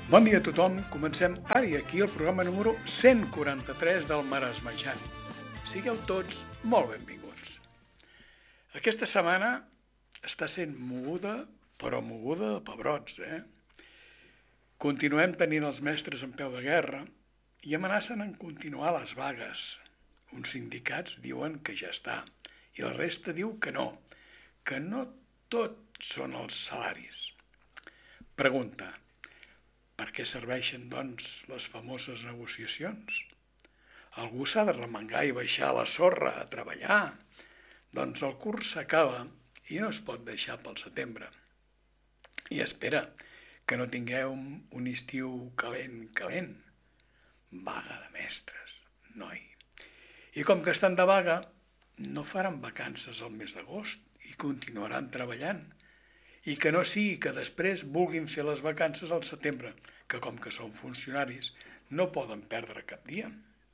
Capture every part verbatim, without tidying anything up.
Bon dia a tothom, comencem ara i aquí el programa número cent quaranta-tres del Maresmejant. Sigueu tots molt benvinguts. Aquesta setmana està sent moguda, però moguda de pebrots, eh? Continuem tenint els mestres en peu de guerra i amenacen en continuar les vagues. Uns sindicats diuen que ja està i la resta diu que no, que no tot són els salaris. Pregunta: per què serveixen, doncs, les famoses negociacions? Algú s'ha de remengar i baixar a la sorra a treballar. Doncs el curs s'acaba i no es pot deixar pel setembre. I espera, que no tingueu un estiu calent, calent. Vaga de mestres, noi. I com que estan de vaga, no faran vacances al mes d'agost i continuaran treballant. I que no sigui que després vulguin fer les vacances al setembre, que com que són funcionaris no poden perdre cap dia.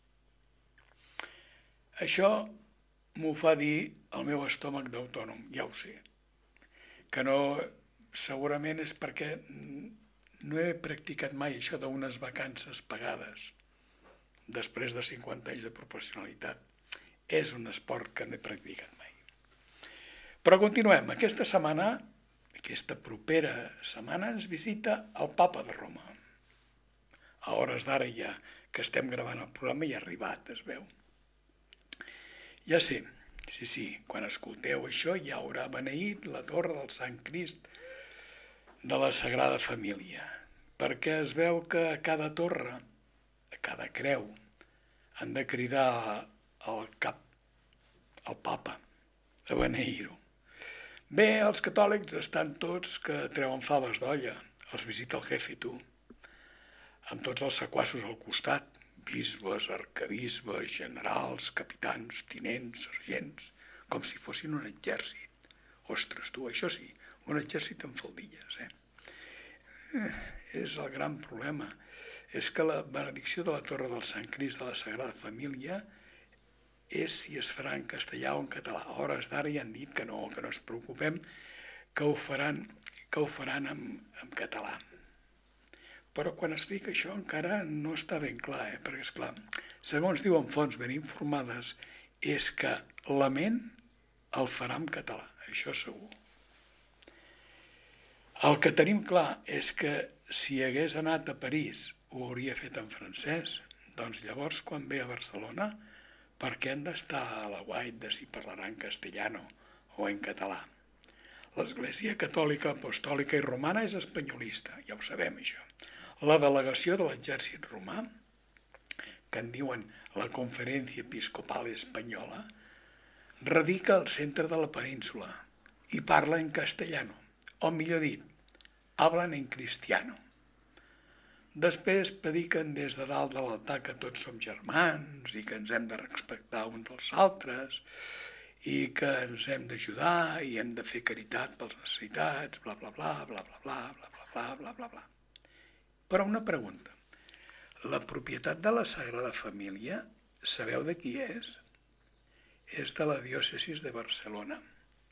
Això m'ho fa dir el meu estómac d'autònom, ja ho sé. Que no, segurament és perquè no he practicat mai això d'unes vacances pagades després de cinquanta anys de professionalitat. És un esport que no he practicat mai. Però continuem. Aquesta setmana Aquesta propera setmana ens visita el Papa de Roma. A hores d'ara ja que estem gravant el programa ja ha arribat, es veu. Ja sé, sí, sí, quan escolteu això ja haurà beneït la torre del Sant Crist de la Sagrada Família, perquè es veu que a cada torre, a cada creu, han de cridar al cap, al Papa, a beneir-ho. Bé, els catòlics estan tots que treuen faves d'olla, els visita el jefe, tu, amb tots els sequassos al costat, bisbes, arcabisbes, generals, capitans, tinents, sergents, com si fossin un exèrcit. Ostres, tu, això sí, un exèrcit en faldilles, eh? eh és el gran problema. És que la benedicció de la Torre del Sant Crist de la Sagrada Família és si es farà en castellà o en català. A hores d'ara ja han dit que no, que no ens preocupem, que ho faran, que ho faran en, en català. Però quan explica això encara no està ben clar, eh? Perquè, esclar, segons diuen fonts ben informades, és que la ment el farà en català, això segur. El que tenim clar és que si hagués anat a París ho hauria fet en francès, doncs llavors quan ve a Barcelona, per què han d'estar a la guait de si parlaran castellano o en català? L'Església Catòlica, Apostòlica i Romana és espanyolista, ja ho sabem això. La delegació de l'exèrcit romà, que en diuen la Conferència Episcopal Espanyola, radica al centre de la península i parla en castellano, o millor dit, hablan en cristiano. Després prediquen des de dalt de l'altar que tots som germans i que ens hem de respectar uns als altres i que ens hem d'ajudar i hem de fer caritat pels necessitats, bla, bla, bla, bla, bla, bla, bla, bla, bla, bla, bla, bla. Però una pregunta. La propietat de la Sagrada Família, sabeu de qui és? És de la diòcesis de Barcelona.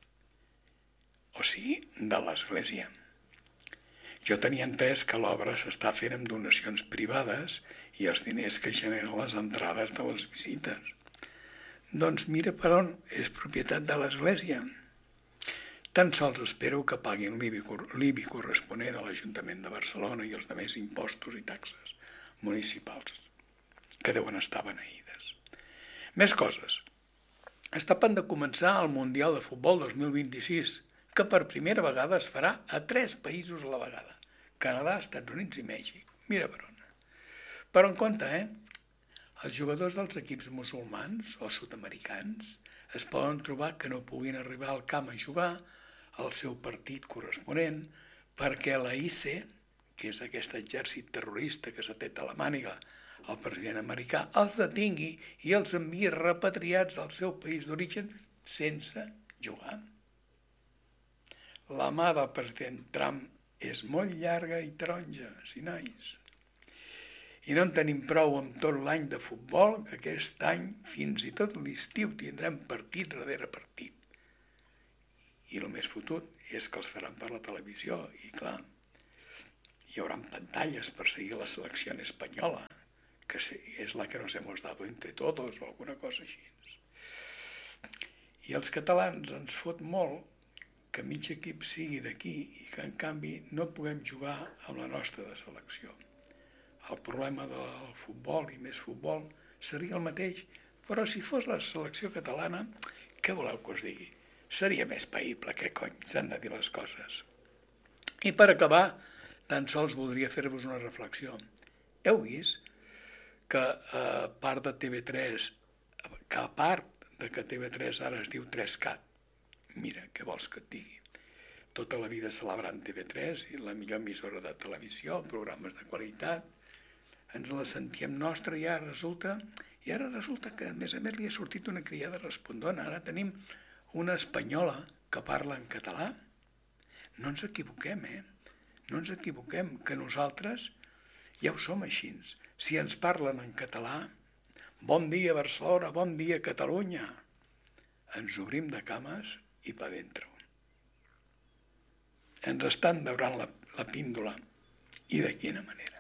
O sigui, de l'Església. Jo tenia entès que l'obra s'està fent amb donacions privades i els diners que generen les entrades de les visites. Doncs mira per on és propietat de l'Església. Tan sols espero que paguin l'I B I corresponent a l'Ajuntament de Barcelona i els demés impostos i taxes municipals, que deuen estar beneïdes. Més coses. Està a punt de començar el Mundial de Futbol dos mil vint-i-sis, que per primera vegada es farà a tres països a la vegada. Canadà, Estats Units i Mèxic. Mira per on. Però en compte, eh? Els jugadors dels equips musulmans o sud-americans es poden trobar que no puguin arribar al camp a jugar al seu partit corresponent perquè la I C, que és aquest exèrcit terrorista que s'ha tret a la màniga el president americà, els detingui i els envia repatriats al seu país d'origen sense jugar. La mà del president Trump és molt llarga i taronja, si nois. I no en tenim prou amb tot l'any de futbol, que aquest any, fins i tot l'estiu, tindrem partit darrere partit. I el més fotut és que els faran per la televisió, i clar, hi haurà pantalles per seguir la selecció espanyola, que és la que nos hemos dado entre todos o alguna cosa així. I els catalans ens fot molt que mig equip sigui d'aquí i que en canvi no puguem jugar amb la nostra de selecció. El problema del futbol i més futbol seria el mateix, però si fos la selecció catalana, què voleu que us digui? Seria més païble, què cony, s'han de dir les coses. I per acabar, tan sols voldria fer-vos una reflexió. Heu vist que a part de T V tres, que a part de que T V tres ara es diu tres cat, mira, què vols que et digui? Tota la vida celebrant T V tres i la millor emissora de televisió, programes de qualitat, ens la sentíem nostra i ara resulta, i ara resulta que a més a més li ha sortit una criada respondona. Ara tenim una espanyola que parla en català. No ens equivoquem, eh? No ens equivoquem, que nosaltres ja ho som així. Si ens parlen en català, bon dia Barcelona, bon dia Catalunya, ens obrim de cames i pa dentro. Ens estan daurant la, la píndola, i de quina manera.